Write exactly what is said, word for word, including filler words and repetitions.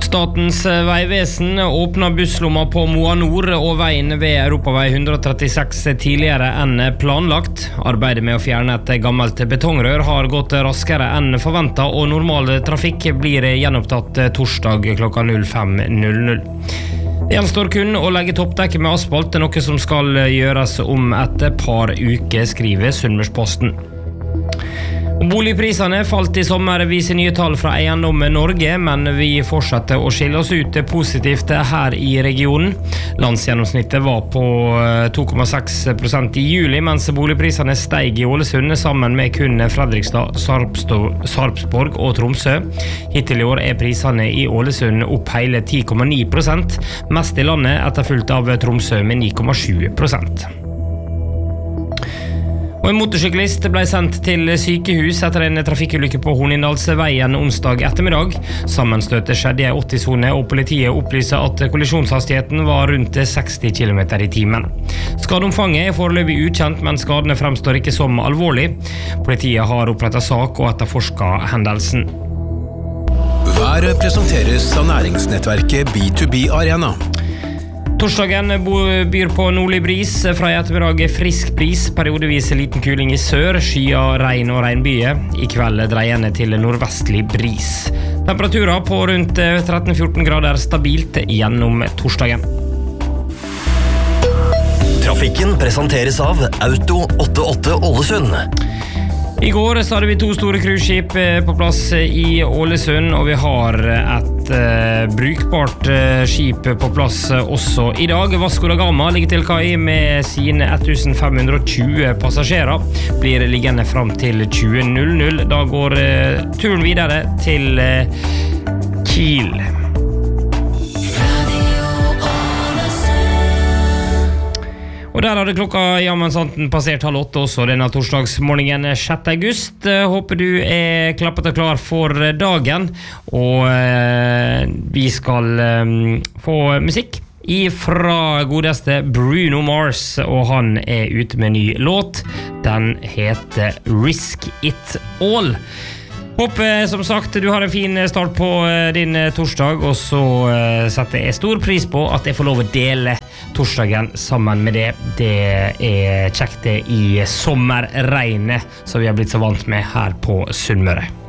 Statens vegvesen åpner busslomma på Moa Nord og veien ved Europavei one thirty-six tidligere enn planlagt. Arbeidet med å fjerne et gammelt betongrør har gått raskere enn forventet, og normal trafikk blir gjenopptatt torsdag klokka null fem null null. Det gjenstår kun å legge toppdekket med asfalt, noe som skal gjøres om et par uker, skriver Sunnmørsposten. Boligprisene falt i sommer, viser nye tall fra Eiendom Norge, men vi fortsetter å skille oss ut positivt her i regionen. Landsgjennomsnittet var på to komma seks prosent i juli, mens boligprisene steg i Ålesund sammen med kun Fredrikstad, Sarpsborg og Tromsø. Hittil i år er prisene i Ålesund opp hele ti komma ni prosent, mest i landet etterfulgt av Tromsø med ni komma sju prosent. Og en motorsyklist ble sendt til sykehus etter en trafikkulykke på Hornindalsveien onsdag ettermiddag. Sammenstøtet skjedde i en åtti-sone, og politiet opplyser at kollisjonshastigheten var rundt seksti kilometer i timen. Skadeomfanget er foreløpig ukjent, men skadene fremstår ikke som alvorlig. Politiet har opprettet sak og etterforsket hendelsen. Været presenteres av næringsnettverket B to B Arena. Torsdagen byr på nordlig bris, fra i ettermiddag frisk bris, periodevis liten kuling i sør, skyer, regn og regnbye. I kveld dreiende til nordvestlig bris. Temperaturer på rundt tretten til fjorten grader stabilt gjennom torsdagen. Trafikken presenteres av Auto åttiåtte Ålesund. I går så hadde vi to store cruiseskip på plass i Ålesund, og vi har et uh, brukbart uh, skip på plass også i dag. Vasco da Gama ligger til kai med sine fifteen twenty passasjerer. Blir liggende fram til tjue null null. Da går uh, turen videre til uh, Kiel. Og der hadde klokka jammen santen passert halv åtte også denne torsdagsmorgenen sjette august. Håper du er klappet og klar for dagen, og eh, vi skal eh, få musikk ifra godeste Bruno Mars, og han er ute med ny låt. Den heter Risk It All. Håper som sagt du har en fin start på din torsdag, og så setter jeg stor pris på at jeg får lov å dele torsdagen sammen med det. Det er kjekt det i sommerregnet som vi har blitt så vant med her på Sunnmøre.